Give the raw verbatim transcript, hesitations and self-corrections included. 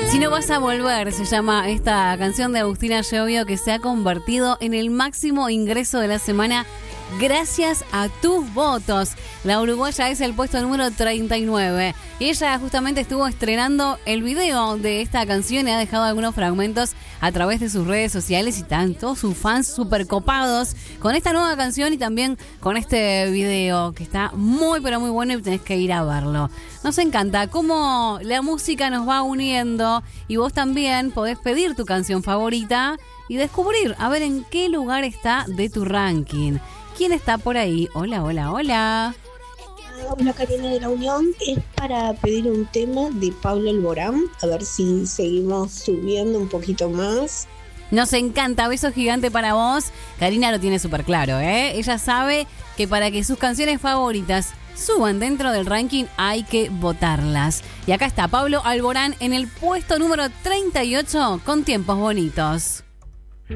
Si no vas a volver, se llama esta canción de Agustina Llobio, que se ha convertido en el máximo ingreso de la semana gracias a tus votos. La uruguaya es el puesto número treinta y nueve. Y ella justamente estuvo estrenando el video de esta canción y ha dejado algunos fragmentos a través de sus redes sociales y están todos sus fans súper copados con esta nueva canción y también con este video que está muy pero muy bueno y tenés que ir a verlo. Nos encanta cómo la música nos va uniendo y vos también podés pedir tu canción favorita y descubrir a ver en qué lugar está de tu ranking. ¿Quién está por ahí? Hola, hola, hola. Hola, Karina de la Unión. Es para pedir un tema de Pablo Alborán. A ver si seguimos subiendo un poquito más. Nos encanta. Beso gigante para vos. Karina lo tiene súper claro, ¿eh? Ella sabe que para que sus canciones favoritas suban dentro del ranking hay que votarlas. Y acá está Pablo Alborán en el puesto número treinta y ocho con Tiempos Bonitos.